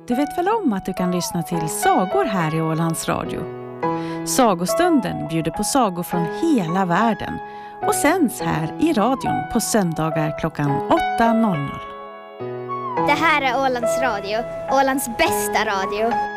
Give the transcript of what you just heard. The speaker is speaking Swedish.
Du vet väl om att du kan lyssna till sagor här i Ålands Radio? Sagostunden bjuder på sagor från hela världen och sänds här i radion på söndagar klockan 8:00. Det här är Ålands Radio, Ålands bästa radio.